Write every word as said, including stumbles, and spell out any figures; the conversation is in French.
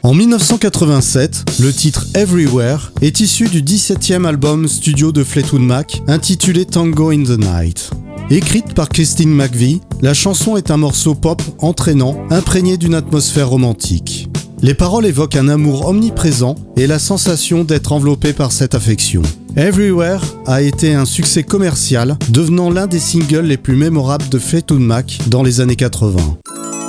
En dix-neuf cent quatre-vingt-sept, le titre Everywhere est issu du dix-septième album studio de Fleetwood Mac intitulé Tango in the Night. Écrite par Christine McVie, la chanson est un morceau pop entraînant, imprégné d'une atmosphère romantique. Les paroles évoquent un amour omniprésent et la sensation d'être enveloppé par cette affection. Everywhere a été un succès commercial, devenant l'un des singles les plus mémorables de Fleetwood Mac dans les années quatre-vingts.